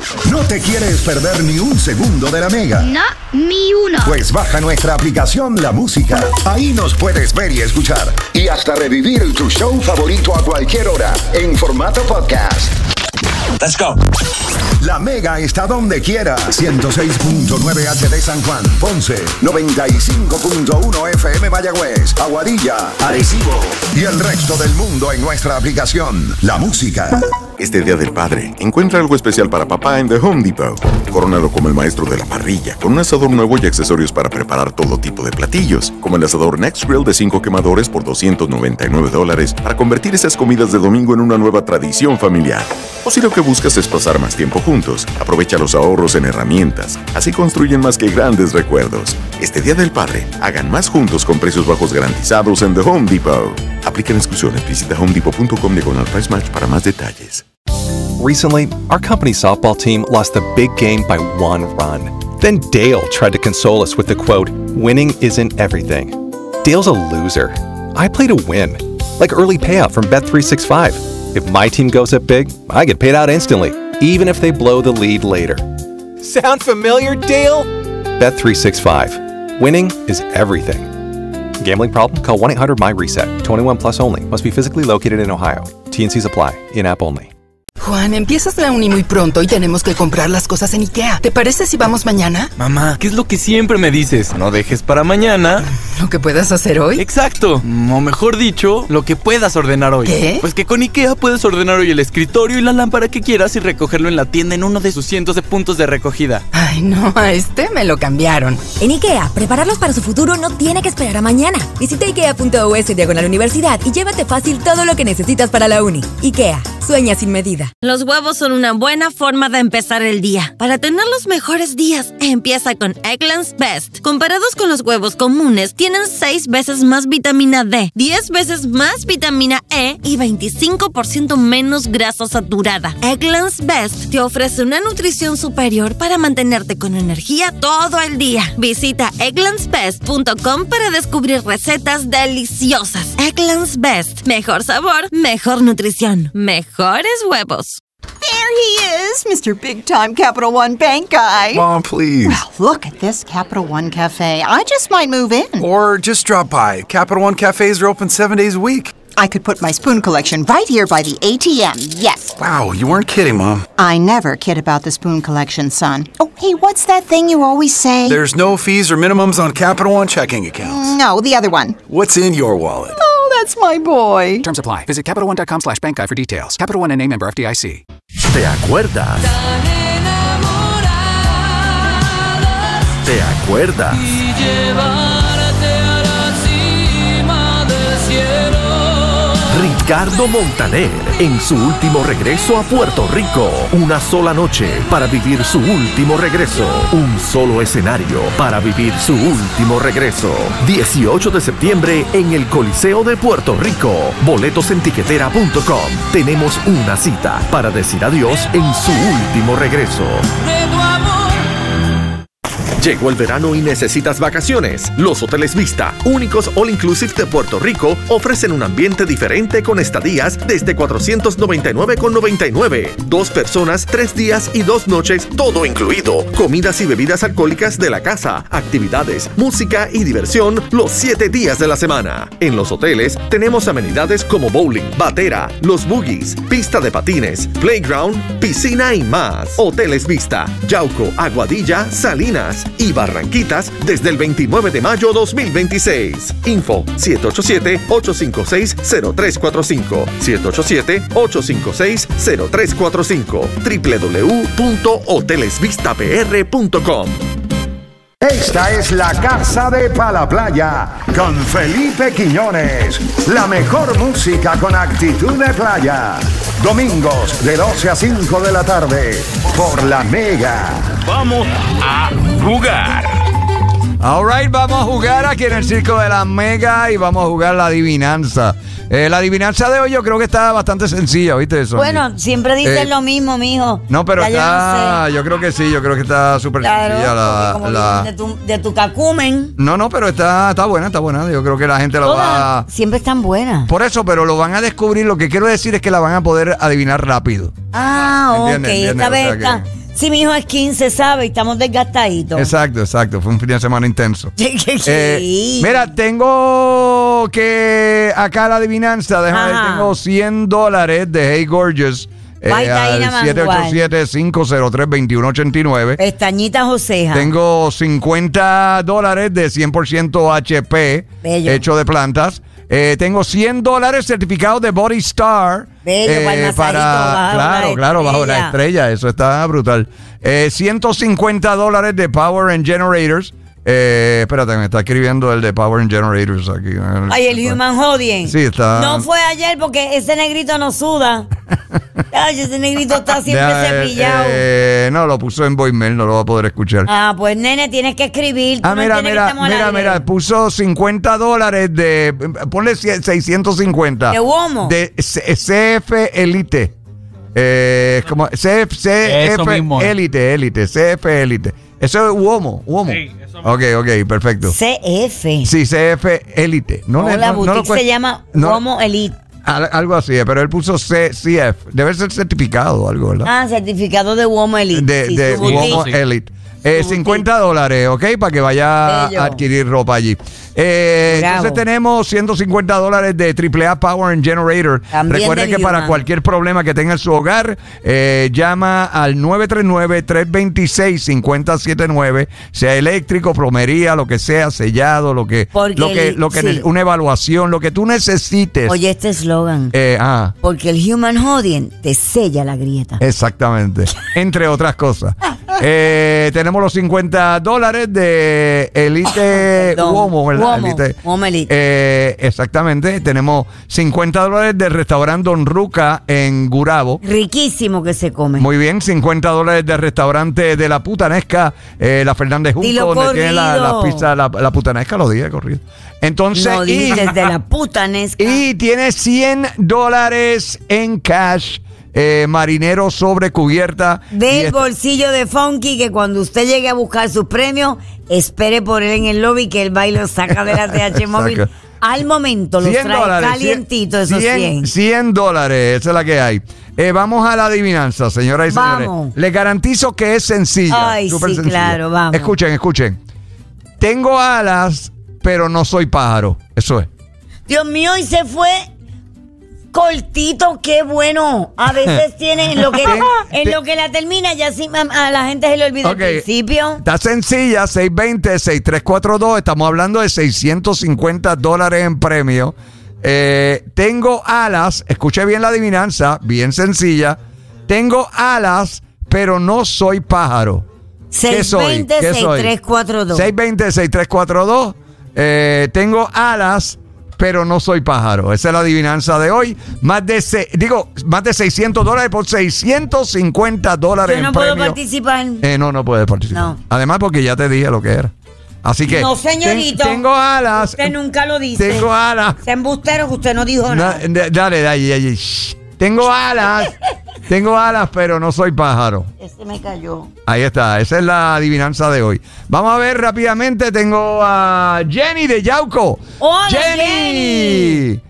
¿No te quieres perder ni un segundo de la Mega? No, ni uno. Pues baja nuestra aplicación La Música. Ahí nos puedes ver y escuchar. Y hasta revivir tu show favorito a cualquier hora en formato podcast. Let's go. La Mega está donde quiera. 106.9 HD San Juan, Ponce, 95.1 FM Mayagüez, Aguadilla, Arecibo y el resto del mundo en nuestra aplicación La Música. Este Día del Padre, encuentra algo especial para papá en The Home Depot. Corónalo como el maestro de la parrilla, con un asador nuevo y accesorios para preparar todo tipo de platillos, como el asador Next Grill de 5 quemadores por $299 para convertir esas comidas de domingo en una nueva tradición familiar. O si lo que buscas es pasar más tiempo juntos, aprovecha los ahorros en herramientas. Así construyen más que grandes recuerdos. Este Día del Padre, hagan más juntos con precios bajos garantizados en The Home Depot. Aplican exclusiones. Visita homedepot.com/price match para más detalles. Recently, our company's softball team lost the big game by 1 run. Then Dale tried to console us with the quote, "Winning isn't everything." Dale's a loser. I play to win. Like early payout from Bet365. If my team goes up big, I get paid out instantly, even if they blow the lead later. Sound familiar, Dale? Bet365. Winning is everything. Gambling problem? Call 1-800-MY-RESET. 21 plus only. Must be physically located in Ohio. T&Cs apply. In-app only. Juan, empiezas la uni muy pronto y tenemos que comprar las cosas en IKEA. ¿Te parece si vamos mañana? Mamá, ¿qué es lo que siempre me dices? No dejes para mañana ¿lo que puedas hacer hoy? Exacto, o mejor dicho, lo que puedas ordenar hoy. ¿Qué? Pues que con IKEA puedes ordenar hoy el escritorio y la lámpara que quieras y recogerlo en la tienda en uno de sus cientos de puntos de recogida. Ay, no, a este me lo cambiaron. En IKEA, prepararlos para su futuro no tiene que esperar a mañana. Visita IKEA.us/universidad y llévate fácil todo lo que necesitas para la uni. IKEA, sueña sin medida. Los huevos son una buena forma de empezar el día. Para tener los mejores días, empieza con Eggland's Best. Comparados con los huevos comunes, tienen 6 veces más vitamina D, 10 veces más vitamina E y 25% menos grasa saturada. Eggland's Best te ofrece una nutrición superior para mantenerte con energía todo el día. Visita egglandsbest.com para descubrir recetas deliciosas. Eggland's Best. Mejor sabor, mejor nutrición, mejores huevos. There he is, Mr. Big Time Capital One Bank guy. Mom, please. Well, look at this Capital One Cafe. I just might move in. Or just drop by. Capital One cafes are open 7 days a week. I could put my spoon collection right here by the ATM, yes. Wow, you weren't kidding, Mom. I never kid about the spoon collection, son. Oh, hey, what's that thing you always say? There's no fees or minimums on Capital One checking accounts. No, the other one. What's in your wallet? Oh, that's my boy. Terms apply. Visit CapitalOne.com/bankguy for details. Capital One NA, member FDIC. ¿Te acuerdas? ¿Te acuerdas? Ricardo Montaner en su último regreso a Puerto Rico. Una sola noche para vivir su último regreso. Un solo escenario para vivir su último regreso. 18 de septiembre en el Coliseo de Puerto Rico. Boletos en tiquetera.com. Tenemos una cita para decir adiós en su último regreso. Llegó el verano y necesitas vacaciones. Los Hoteles Vista, únicos all-inclusive de Puerto Rico, ofrecen un ambiente diferente con estadías desde $499,99. 2 personas, 3 días y 2 noches, todo incluido. Comidas y bebidas alcohólicas de la casa, actividades, música y diversión los 7 días de la semana. En los hoteles tenemos amenidades como bowling, batera, los boogies, pista de patines, playground, piscina y más. Hoteles Vista, Yauco, Aguadilla, Salinas y Barranquitas desde el 29 de mayo 2026. Info 787-856-0345 787-856-0345 www.hotelesvistapr.com. Esta es la Casa de Playa con Felipe Quiñones. La mejor música con actitud de playa. Domingos de 12 a 5 de la tarde por La Mega. Vamos a jugar. All right, vamos a jugar aquí en el Circo de La Mega y vamos a jugar la adivinanza. La adivinanza de hoy yo creo que está bastante sencilla, ¿viste eso? Bueno, siempre dices lo mismo, mijo. No, pero ya está, yo creo que sí, yo creo que está súper sencilla. De tu cacumen. No, pero está buena. Yo creo que la gente lo va a... Siempre están buenas. Por eso, pero lo van a descubrir. Lo que quiero decir es que la van a poder adivinar rápido. Ah, ok. Esta vez Sí, mi hijo es 15, ¿sabe? Y estamos desgastaditos. Exacto. Fue un fin de semana intenso. Sí. Mira, tengo que acá la adivinanza, déjame ver, tengo $100 de Hey Gorgeous. Al 787-503-2189. Pestañita Joseja. Tengo $50 de 100% HP. Bello. Hecho de plantas. Tengo $100 certificados de Body Star. Bello, claro, bajo la estrella. Eso está brutal. $150 de Power and Generators. Espérate, me está escribiendo el de Power and Generators aquí. Ay, el Human Hodien. Sí, está. No fue ayer porque ese negrito no suda. Ay, ese negrito está siempre cepillado. No, lo puso en voicemail, no lo va a poder escuchar. Ah, pues nene, tienes que escribir. Mira, puso $50 de. Ponle 650. ¿De Womo? De CF Elite. Como CF Elite, CF Elite. Eso es Womo. Sí, eso ok, perfecto. CF. Sí, CF Elite. La boutique se llama Womo Elite. Algo así, pero él puso CF. Debe ser certificado o algo, ¿verdad? Ah, certificado de Womo Elite. De Womo Elite. $50, ¿ok? Para que vaya a adquirir ropa allí. Entonces tenemos $150 de AAA Power and Generator. Recuerde que para cualquier problema que tenga en su hogar, llama al 939-326-5079, sea eléctrico, plomería, lo que sea, sellado, una evaluación, lo que tú necesites. Oye, este eslogan. Porque el Human Hodien te sella la grieta. Exactamente. Entre otras cosas. Tenemos los $50 de Elite Womo, ¿verdad? Womo Elite. Exactamente. Tenemos $50 del restaurante Don Ruca en Gurabo. Riquísimo que se come. Muy bien. $50 del restaurante de La Putanesca, la Fernández Junco, donde tiene la pizza, la Putanesca, lo dije corrido. Entonces, no dices de La Putanesca. Y tiene $100 en cash. Marinero sobre cubierta. Del bolsillo de Funky, que cuando usted llegue a buscar sus premios, espere por él en el lobby, que el baile lo saca de la TH móvil. Al momento los trae calientito esos 100. $100, esa es la que hay. Vamos a la adivinanza, señoras y señores. Les garantizo que es sencilla. Ay, sí, sencilla. Claro, vamos. Escuchen. Tengo alas, pero no soy pájaro. Eso es. Dios mío, y se fue cortito, qué bueno. A veces tiene en lo que la termina, ya sí, a la gente se le olvida el principio. Está sencilla, 620-6342. Estamos hablando de $650 en premio. Tengo alas, escuche bien la adivinanza, bien sencilla. Tengo alas, pero no soy pájaro. 620-6342. 620-6342. Tengo alas, pero no soy pájaro. Esa es la adivinanza de hoy. Más de $600 por $650 en premio. Yo no puedo participar. No puedes participar. No. Además, porque ya te dije lo que era. Así que. No, señorito. Tengo alas. Usted nunca lo dice. Tengo alas. Sea embustero que usted no dijo nada. Dale. Tengo alas. Tengo alas, pero no soy pájaro. Ese me cayó. Ahí está, esa es la adivinanza de hoy. Vamos a ver rápidamente, tengo a Jenny de Yauco. ¡Hola, Jenny!